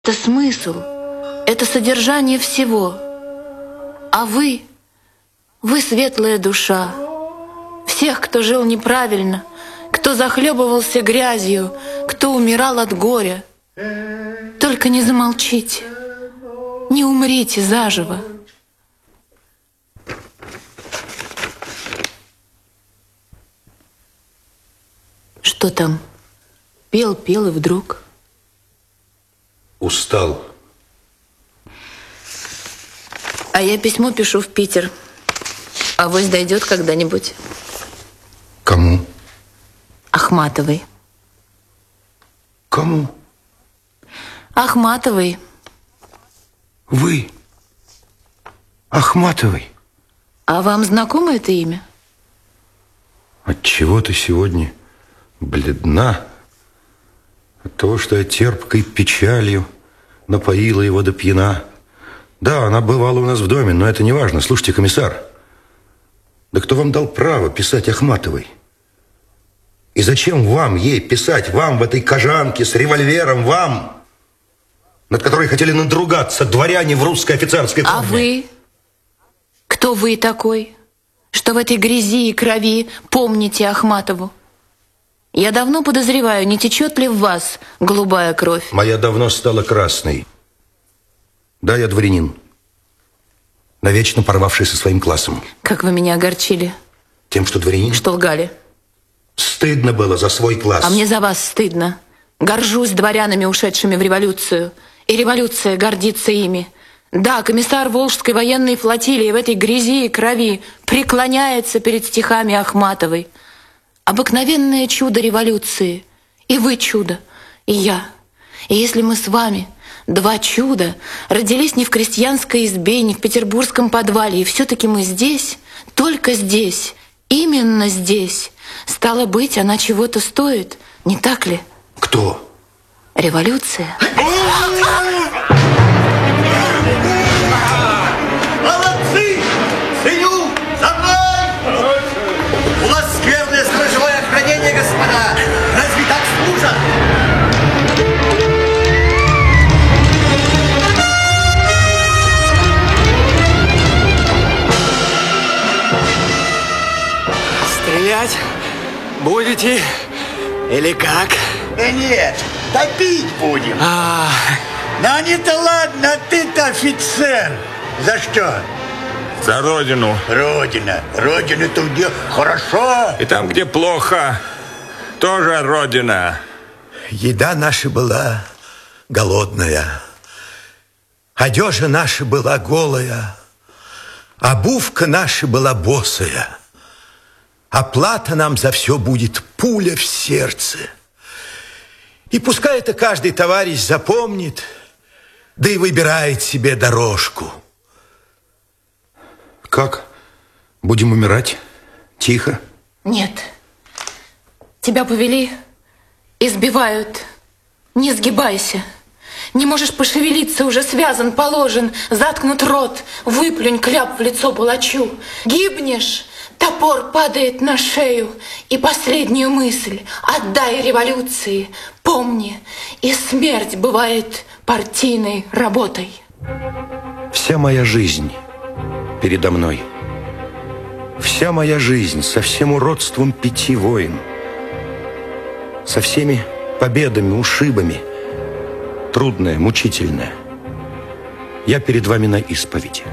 Это смысл, это содержание всего. А вы светлая душа. Всех, кто жил неправильно, кто захлебывался грязью, кто умирал от горя. Только не замолчите, не умрите заживо. Что там? Пел и вдруг... Устал. А я письмо пишу в Питер. Авось дойдет когда-нибудь. Кому? Ахматовой. Кому? Ахматовой. Вы? Ахматовой? А вам знакомо это имя? Отчего ты сегодня бледна? От того, что я терпкой печалью напоила его до пьяна. Да, она бывала у нас в доме, но это не важно. Слушайте, комиссар, да кто вам дал право писать Ахматовой? И зачем вам ей писать? Вам в этой кожанке с револьвером, вам, над которой хотели надругаться дворяне в русской офицерской форме. А вы? Кто вы такой, что в этой грязи и крови помните Ахматову? Я давно подозреваю, не течет ли в вас голубая кровь? Моя давно стала красной. Да, я дворянин, навечно порвавший со своим классом. Как вы меня огорчили. Тем, что дворянин? Что лгали. Стыдно было за свой класс. А мне за вас стыдно. Горжусь дворянами, ушедшими в революцию. И революция гордится ими. Да, комиссар Волжской военной флотилии в этой грязи и крови преклоняется перед стихами Ахматовой. Обыкновенное чудо революции. И вы чудо, и я. И если мы с вами, два чуда, родились не в крестьянской избе, не в петербургском подвале, и все-таки мы здесь, только здесь, именно здесь, стало быть, она чего-то стоит, не так ли? Кто? Революция. Молодцы! Ценю! За мной! У вас скверное сторожевое охранение, господа! Разве так служат? Стрелять будете или как? Нет, топить будем. Да не-то ладно, а ты-то офицер. За что? За родину. Родина. Родина-то где хорошо. И там, где плохо, тоже родина. Еда наша была голодная, одежа наша была голая, обувка наша была босая. Оплата нам за все будет пуля в сердце. И пускай это каждый товарищ запомнит, да и выбирает себе дорожку. Как? Будем умирать? Тихо? Нет. Тебя повели, избивают. Не сгибайся. Не можешь пошевелиться, уже связан, положен, заткнут рот, выплюнь кляп в лицо палачу. Гибнешь, топор падает на шею. И последнюю мысль отдай революции. Помни, и смерть бывает партийной работой. Вся моя жизнь передо мной. Вся моя жизнь со всем уродством 5 войн. Со всеми победами, ушибами. Трудная, мучительная. Я перед вами на исповеди.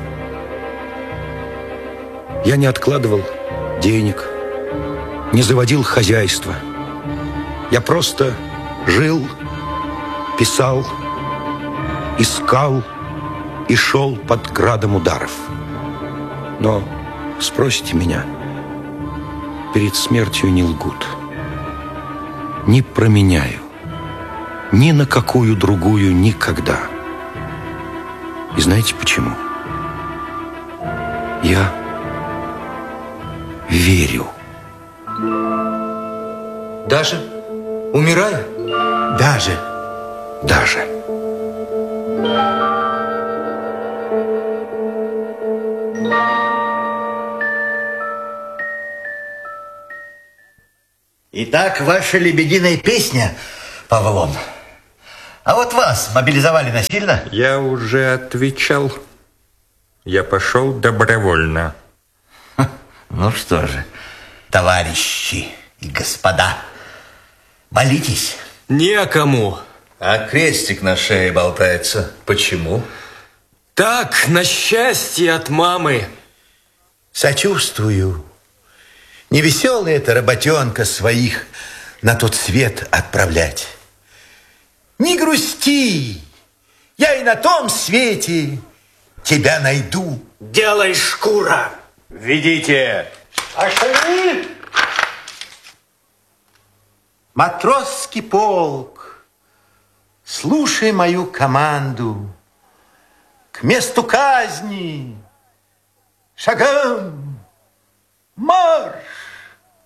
Я не откладывал денег, не заводил хозяйство. Я просто жил, писал, искал и шел под градом ударов. Но, спросите меня, перед смертью не лгут. Не променяю ни на какую другую никогда. И знаете почему? Я верю. Даже умирая? Даже. Итак, ваша лебединая песня, Павлон. А вот вас мобилизовали насильно? Я уже отвечал. Я пошел добровольно. Ну что же, товарищи и господа, молитесь. Некому. А крестик на шее болтается. Почему? Так, на счастье от мамы. Сочувствую. Невеселая эта работенка своих на тот свет отправлять. Не грусти, я и на том свете тебя найду. Делай, шкура. Ведите. Матросский полк, слушай мою команду. К месту казни шагом марш!